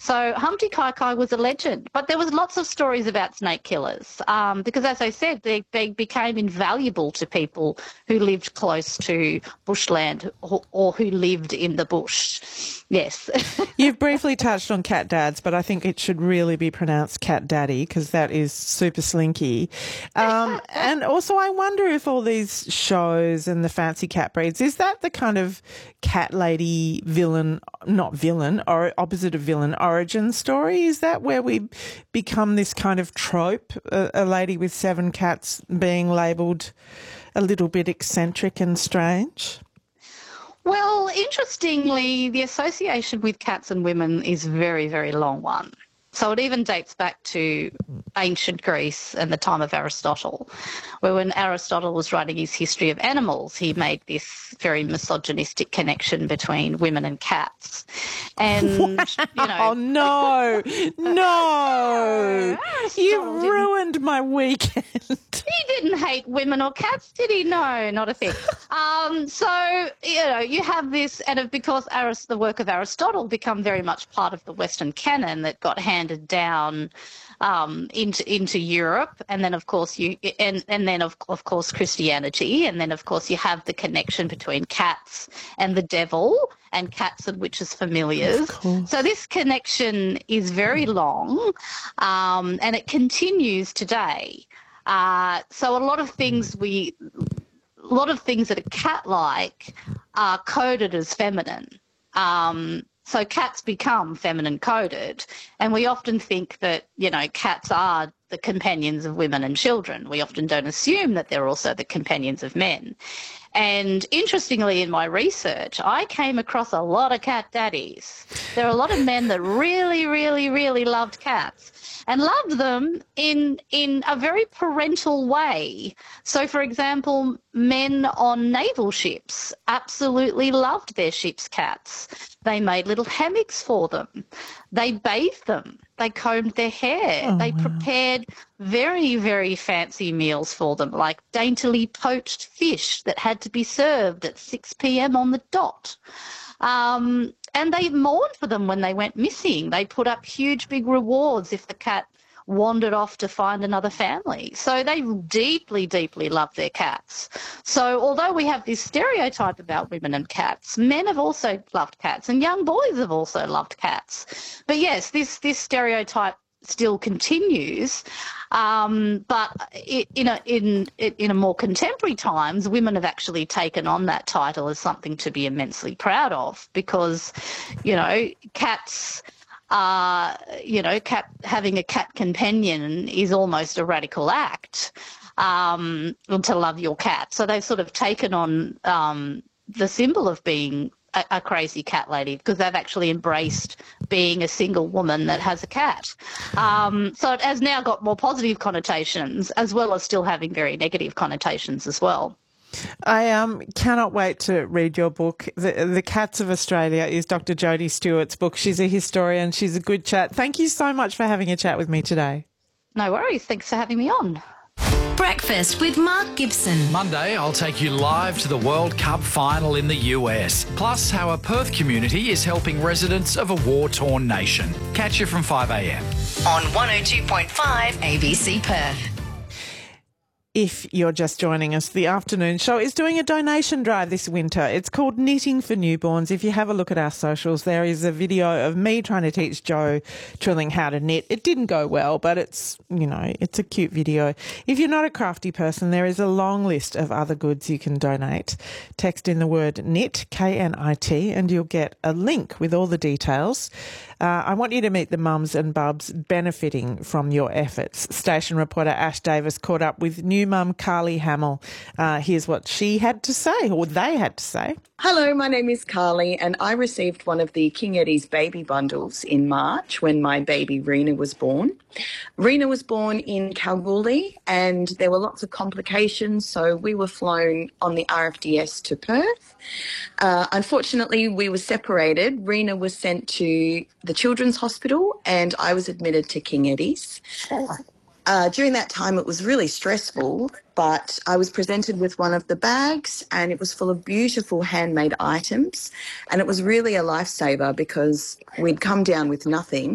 So Humpty Kai was a legend, but there was lots of stories about snake killers because, as I said, they became invaluable to people who lived close to bushland or who lived in the bush. Yes. You've briefly touched on cat dads, but I think it should really be pronounced cat daddy because that is super slinky. And also I wonder if all these shows and the fancy cat breeds, is that the kind of cat lady villain, not villain, or opposite of villain origin story? Is that where we become this kind of trope, a lady with 7 cats being labelled a little bit eccentric and strange? Well, interestingly, the association with cats and women is a very, very long one. So it even dates back to ancient Greece and the time of Aristotle, where when Aristotle was writing his history of animals, he made this very misogynistic connection between women and cats. And, Oh, no, no. You've ruined my weekend. He didn't hate women or cats, did he? No, not a thing. So, you have this, and because the work of Aristotle become very much part of the Western canon that got handed down into Europe, and then of course of course Christianity, and then of course you have the connection between cats and the devil, and cats and witches familiars. So this connection is very long, and it continues today. So a lot of things that are cat-like are coded as feminine. So cats become feminine coded, and we often think that, cats are the companions of women and children. We often don't assume that they're also the companions of men. And interestingly, in my research, I came across a lot of cat daddies. There are a lot of men that really, really, really loved cats and loved them in a very parental way. So, for example, men on naval ships absolutely loved their ship's cats. They made little hammocks for them. They bathed them. They combed their hair. They prepared very, very fancy meals for them, like daintily poached fish that had to be served at 6 p.m. on the dot. And they mourned for them when they went missing. They put up huge, big rewards if the cat wandered off to find another family. So they deeply, deeply love their cats. So although we have this stereotype about women and cats, men have also loved cats, and young boys have also loved cats. But yes, this stereotype still continues, but in a more contemporary times, women have actually taken on that title as something to be immensely proud of, because cats having a cat companion is almost a radical act, to love your cat. So they've sort of taken on the symbol of being a crazy cat lady, because they've actually embraced being a single woman that has a cat. So it has now got more positive connotations, as well as still having very negative connotations as well. I cannot wait to read your book. The Cats of Australia is Dr. Jodie Stewart's book. She's a historian. She's a good chat. Thank you so much for having a chat with me today. No worries. Thanks for having me on. Breakfast with Mark Gibson. Monday, I'll take you live to the World Cup final in the US. Plus, how a Perth community is helping residents of a war-torn nation. Catch you from 5 a.m. on 102.5 ABC Perth. If you're just joining us, the afternoon show is doing a donation drive this winter. It's called Knitting for Newborns. If you have a look at our socials, there is a video of me trying to teach Joe Trilling how to knit. It didn't go well, but it's a cute video. If you're not a crafty person, there is a long list of other goods you can donate. Text in the word knit, K-N-I-T, and you'll get a link with all the details. I want you to meet the mums and bubs benefiting from your efforts. Station reporter Ash Davis caught up with new mum Carly Hamill. Here's what she had to say, or they had to say. Hello, my name is Carly, and I received one of the King Eddie's baby bundles in March when my baby Rena was born. Rena was born in Kalgoorlie, and there were lots of complications, so we were flown on the RFDS to Perth. Unfortunately, we were separated. Rena was sent to the Children's Hospital, and I was admitted to King Eddie's. During that time, it was really stressful, but I was presented with one of the bags, and it was full of beautiful handmade items, and it was really a lifesaver because we'd come down with nothing.